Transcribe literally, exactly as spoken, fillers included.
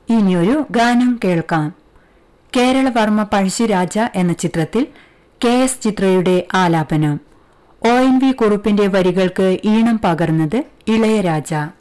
ഇനിയൊരു ഗാനം കേൾക്കാം. കേരളവർമ്മ പഴശ്ശിരാജ എന്ന ചിത്രത്തിൽ കെ എസ് ചിത്രയുടെ ആലാപനം. ഒ എൻ വി കുറുപ്പിന്റെ വരികൾക്ക് ഈണം പകർന്നത് ഇളയരാജ.